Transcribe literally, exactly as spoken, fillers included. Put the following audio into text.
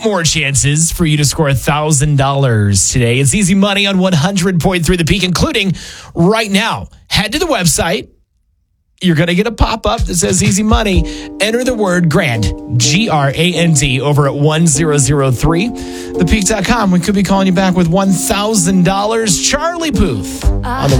more chances for you to score one thousand dollars today. It's easy money on one hundred point three The Peak, including right now. Head to the website. You're going to get a pop-up that says easy money. Enter the word grand, G R A N D, over at one thousand three. the peak dot com. We could be calling you back with one thousand dollars. Charlie Puth on the